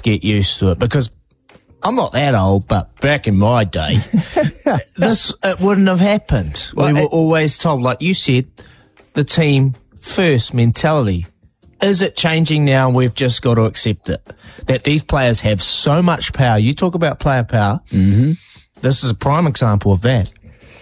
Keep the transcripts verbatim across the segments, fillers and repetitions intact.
get used to it, because I'm not that old, but back in my day, this it wouldn't have happened. Well, we were it, always told, like you said, the team first mentality. Is it changing now? We've just got to accept it. That these players have so much power. You talk about player power. Mm-hmm. This is a prime example of that.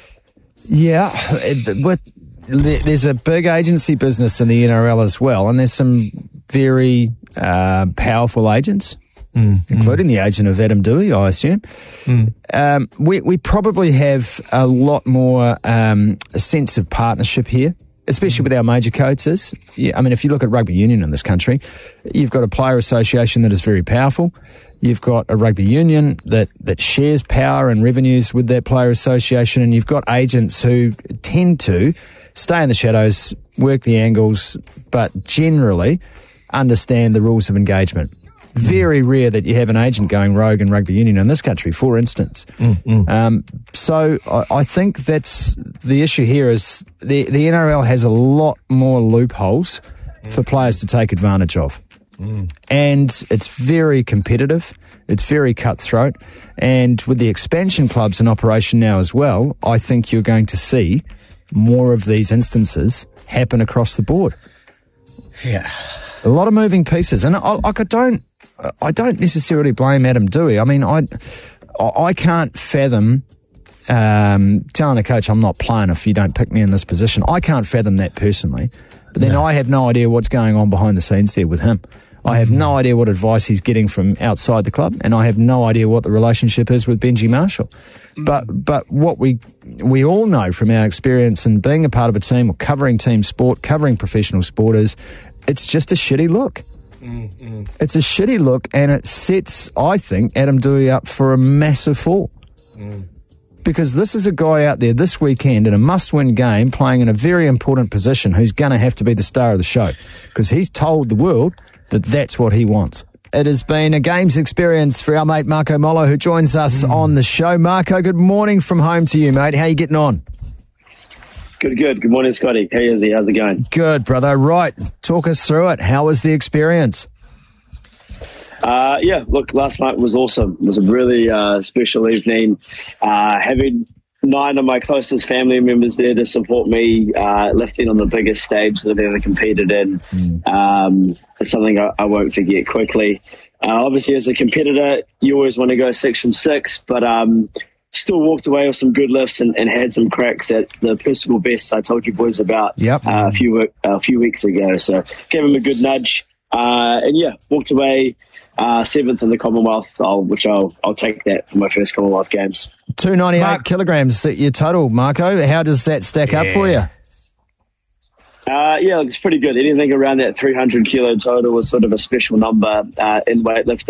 Yeah, with, there's a big agency business in the N R L as well, and there's some very uh, powerful agents, mm, including mm. the agent of Adam Doueihi, I assume. Mm. Um, we, we probably have a lot more um, a sense of partnership here, especially with our major coaches. Yeah, I mean, if you look at rugby union in this country, you've got a player association that is very powerful. You've got a rugby union that, that shares power and revenues with that player association, and you've got agents who tend to stay in the shadows, work the angles, but generally understand the rules of engagement. Very rare that you have an agent going rogue in rugby union in this country, for instance. Mm, mm. Um, so I, I think that's the issue here is the, the N R L has a lot more loopholes mm. for players to take advantage of. Mm. And it's very competitive. It's very cutthroat. And with the expansion clubs in operation now as well, I think you're going to see more of these instances happen across the board. Yeah. A lot of moving pieces. And I, like I don't, I don't necessarily blame Adam Doueihi. I mean, I, I can't fathom um, telling a coach I'm not playing if you don't pick me in this position. I can't fathom that personally. But then no. I have no idea what's going on behind the scenes there with him. I have no idea what advice he's getting from outside the club, and I have no idea what the relationship is with Benji Marshall. But but what we we all know from our experience in being a part of a team or covering team sport, covering professional sport is it's just a shitty look. Mm-hmm. It's a shitty look, and it sets, I think, Adam Doueihi up for a massive fall. Mm. Because this is a guy out there this weekend in a must-win game playing in a very important position who's going to have to be the star of the show because he's told the world that that's what he wants. It has been a games experience for our mate Marco Molo, who joins us mm. on the show. Marco, good morning from home to you, mate. How are you getting on? Good, good. Good morning, Scotty. Hey, Izzy. How's it going? Good, brother. Right. Talk us through it. How was the experience? Uh, yeah, look, last night was awesome. It was a really uh, special evening. Uh, having nine of my closest family members there to support me, uh, lifting on the biggest stage that I've ever competed in. Mm. Um, it's something I, I won't forget quickly. Uh, obviously, as a competitor, you always want to go six from six, but um, still walked away with some good lifts and, and had some cracks at the personal bests I told you boys about yep. uh, a few a few weeks ago. So gave him a good nudge, uh, and yeah, walked away uh, seventh in the Commonwealth, I'll, which I'll I'll take that for my first Commonwealth Games. two ninety-eight Mark, kilograms that your total, Marco. How does that stack yeah. up for you? Uh, yeah, it's pretty good. Anything around that three hundred kilo total was sort of a special number uh, in weightlifting.